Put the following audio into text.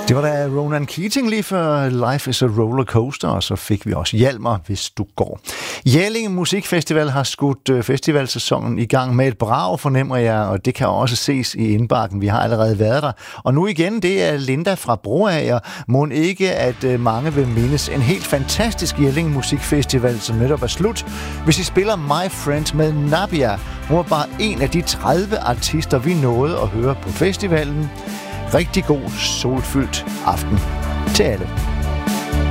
Det var da Ronan Keating lige før Life is a Rollercoaster, og så fik vi også Hjalmar, hvis du går. Jelling Musikfestival har skudt festivalsæsonen i gang med et brag, fornemmer jeg, og det kan også ses i indbakken. Vi har allerede været der. Og nu igen, det er Linda fra Broager. Mon ikke, at mange vil mindes en helt fantastisk Jelling Musikfestival, som netop er slut, hvis I spiller My Friend med Nabia. Hun var bare en af de 30 artister, vi nåede at høre på festivalen. Rigtig god, solfyldt aften til alle.